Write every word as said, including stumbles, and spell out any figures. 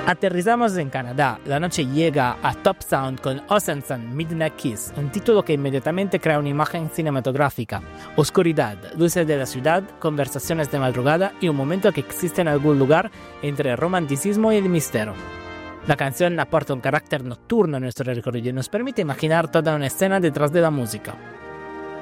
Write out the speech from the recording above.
Aterrizamos en Canadá. La noche llega a Top Sound con Ocean Sun Midnight Kiss, un título que inmediatamente crea una imagen cinematográfica. Oscuridad, luces de la ciudad, conversaciones de madrugada y un momento que existe en algún lugar entre el romanticismo y el misterio. La canción aporta un carácter nocturno a nuestro recorrido y nos permite imaginar toda una escena detrás de la música.